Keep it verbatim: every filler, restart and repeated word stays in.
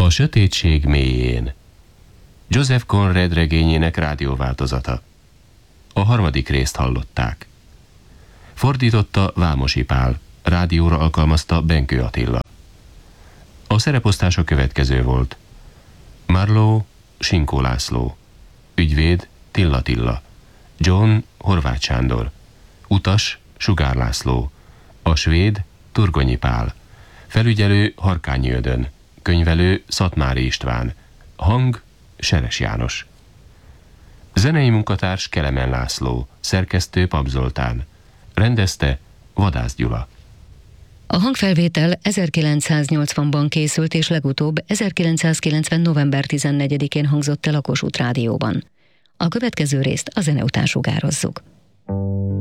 A sötétség mélyén. Joseph Conrad regényének rádióváltozata. A harmadik részt hallották. Fordította Vámosi Pál, rádióra alkalmazta Benkő Attila. A szereposztás a következő volt. Marlowe, Sinkó László. Ügyvéd, Tilla Tilla. John, Horváth Sándor. Utas, Sugár László. A svéd, Turgonyi Pál. Felügyelő, Harkányi Ödön. Könyvelő, Szatmári István. Hang, Seres János. Zenei munkatárs, Kelemen László. Szerkesztő, Pap Zoltán. Rendezte, Vadász Gyula. A hangfelvétel ezerkilencszáznyolcvanban készült, és legutóbb ezerkilencszázkilencven. november tizennegyedikén hangzott el a Kossuth Rádióban. A következő részt a zene után sugározzuk.